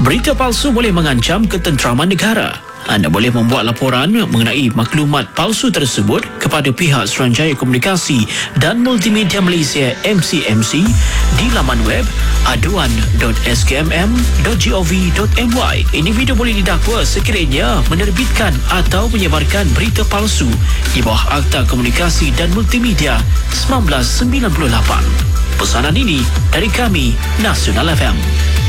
Berita palsu boleh mengancam ketenteraman negara. Anda boleh membuat laporan mengenai maklumat palsu tersebut kepada pihak Suruhanjaya Komunikasi dan Multimedia Malaysia MCMC di laman web aduan.skmm.gov.my. Individu boleh didakwa sekiranya menerbitkan atau menyebarkan berita palsu di bawah Akta Komunikasi dan Multimedia 1998. Pesanan ini dari kami, Nasional FM.